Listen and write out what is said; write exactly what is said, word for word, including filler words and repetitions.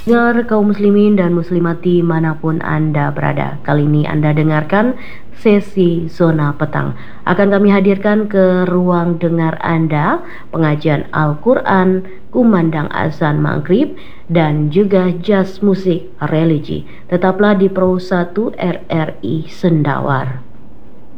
Dengar kaum muslimin dan muslimat dimanapun Anda berada. Kali ini Anda dengarkan sesi Zona Petang. Akan kami hadirkan ke ruang dengar Anda pengajian Al-Quran, kumandang azan maghrib, dan juga jazz musik religi. Tetaplah di Pro satu R R I Sendawar.